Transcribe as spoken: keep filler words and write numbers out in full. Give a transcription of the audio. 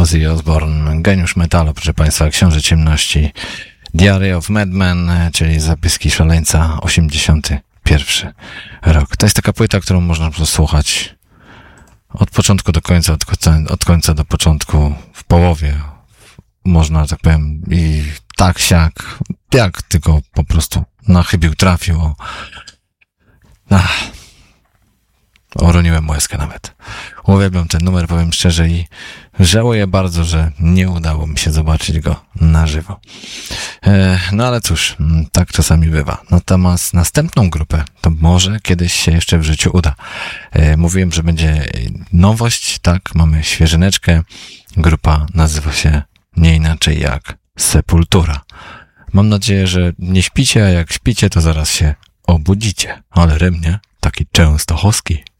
Ozzy Osbourne, geniusz metalu, proszę Państwa, Książę Ciemności, Diary of Madman, czyli Zapiski Szaleńca, osiemdziesiąty pierwszy rok. To jest taka płyta, którą można po prostu słuchać od początku do końca, od końca, od końca do początku, w połowie. Można, tak powiem, i tak, siak, jak tylko po prostu na chybił trafił. O, ach, oroniłem łezkę nawet. Uwielbiam ten numer, powiem szczerze, i żałuję bardzo, że nie udało mi się zobaczyć go na żywo. E, no ale cóż, tak czasami bywa. Natomiast następną grupę to może kiedyś się jeszcze w życiu uda. E, mówiłem, że będzie nowość, tak, mamy świeżyneczkę. Grupa nazywa się nie inaczej jak Sepultura. Mam nadzieję, że nie śpicie, a jak śpicie, to zaraz się obudzicie. Ale rym, nie? Taki częstochowski.